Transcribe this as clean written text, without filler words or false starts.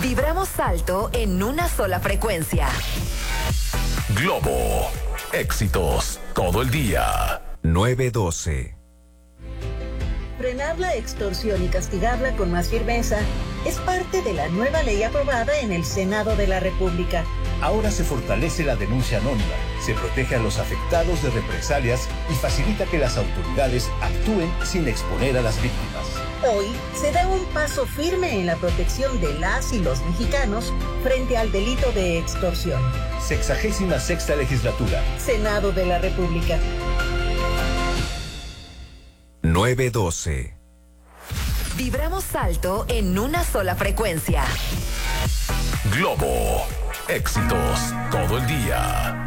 Vibramos alto en una sola frecuencia. Globo. Éxitos todo el día. 912. Frenar la extorsión y castigarla con más firmeza es parte de la nueva ley aprobada en el Senado de la República. Ahora se fortalece la denuncia anónima, se protege a los afectados de represalias y facilita que las autoridades actúen sin exponer a las víctimas. Hoy se da un paso firme en la protección de las y los mexicanos frente al delito de extorsión. 66ª legislatura. Senado de la República. 912. Vibramos alto en una sola frecuencia. Globo. Éxitos todo el día.